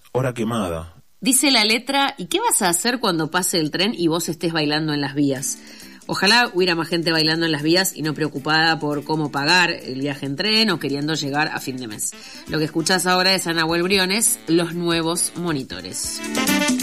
hora quemada. Dice la letra, ¿y qué vas a hacer cuando pase el tren y vos estés bailando en las vías? Ojalá hubiera más gente bailando en las vías y no preocupada por cómo pagar el viaje en tren o queriendo llegar a fin de mes. Lo que escuchás ahora es a Nahuel Briones, Los Nuevos Monitores.